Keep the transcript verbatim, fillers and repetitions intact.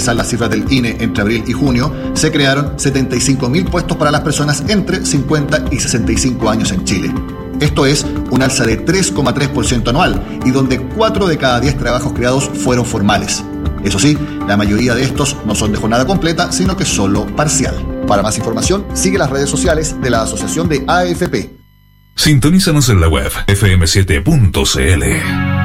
revisar las cifras del I N E entre abril y junio, se crearon setenta y cinco mil puestos para las personas entre cincuenta y sesenta y cinco años en Chile. Esto es un alza de tres coma tres por ciento anual y donde cuatro de cada diez trabajos creados fueron formales. Eso sí, la mayoría de estos no son de jornada completa, sino que solo parcial. Para más información, sigue las redes sociales de la Asociación de A F P. Sintonízanos en la web efe eme siete punto ce ele.